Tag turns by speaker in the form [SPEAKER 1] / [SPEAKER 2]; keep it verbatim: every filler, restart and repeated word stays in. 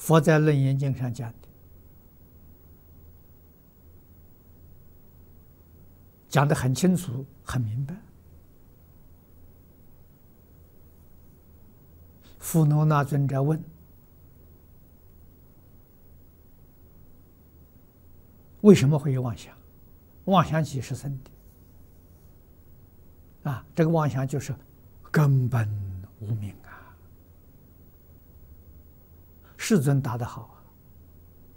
[SPEAKER 1] 佛在《楞严经》上讲的，讲得很清楚、很明白。富罗那尊者问：为什么会有妄想？妄想即是生的啊！这个妄想就是根本无明啊！世尊答得好。